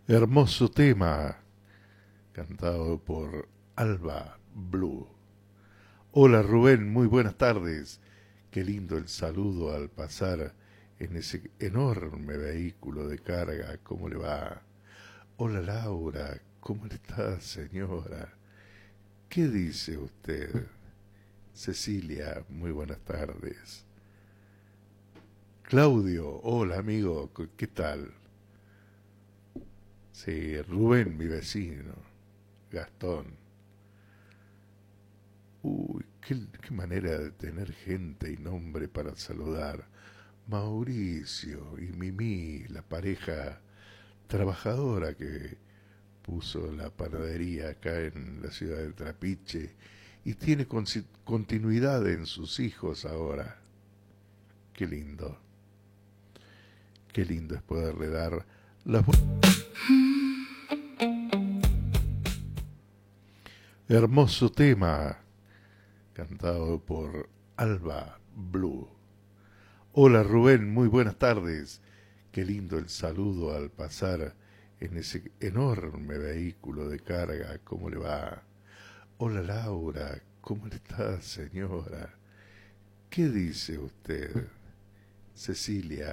Hermoso tema, cantado por Alba Blue. Hola Rubén, muy buenas tardes. Qué lindo el saludo al pasar en ese enorme vehículo de carga. ¿Cómo le va? Hola Laura, ¿cómo le está señora? ¿Qué dice usted? Cecilia, muy buenas tardes. Claudio, hola amigo, ¿qué tal? Sí, Rubén, mi vecino. Gastón. Uy, qué manera de tener gente y nombre para saludar. Mauricio y Mimi, la pareja trabajadora que puso la panadería acá en la ciudad de Trapiche y tiene continuidad en sus hijos ahora. Qué lindo es poderle dar las hermoso tema cantado por Alba Blue. Hola Rubén, muy buenas tardes. Qué lindo el saludo al pasar en ese enorme vehículo de carga. ¿Cómo le va? Hola Laura, ¿cómo le está señora? ¿Qué dice usted? Cecilia,